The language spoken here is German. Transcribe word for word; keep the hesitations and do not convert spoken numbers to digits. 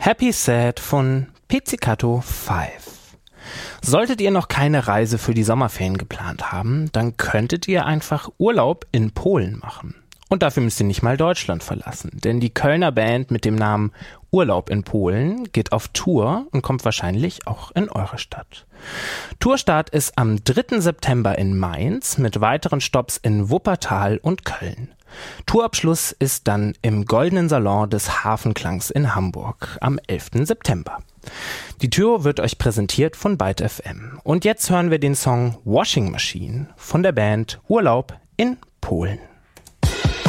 Happy Sad von Pizzicato fünf. Solltet ihr noch keine Reise für die Sommerferien geplant haben, dann könntet ihr einfach Urlaub in Polen machen. Und dafür müsst ihr nicht mal Deutschland verlassen, denn die Kölner Band mit dem Namen Urlaub in Polen geht auf Tour und kommt wahrscheinlich auch in eure Stadt. Tourstart ist am dritten September in Mainz mit weiteren Stopps in Wuppertal und Köln. Tourabschluss ist dann im Goldenen Salon des Hafenklangs in Hamburg am elften September. Die Tour wird euch präsentiert von Byte F M. Und jetzt hören wir den Song Washing Machine von der Band Urlaub in Polen.